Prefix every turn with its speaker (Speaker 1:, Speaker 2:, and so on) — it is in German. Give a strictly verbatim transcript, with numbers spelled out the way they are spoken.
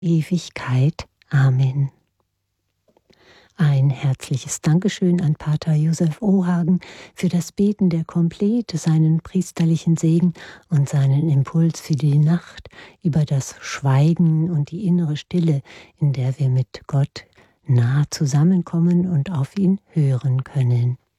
Speaker 1: Ewigkeit. Amen. Ein herzliches Dankeschön an Pater Josef Ohagen für das Beten der Komplete, seinen priesterlichen Segen und seinen Impuls für die Nacht über das Schweigen und die innere Stille, in der wir mit Gott nah zusammenkommen und auf ihn hören können.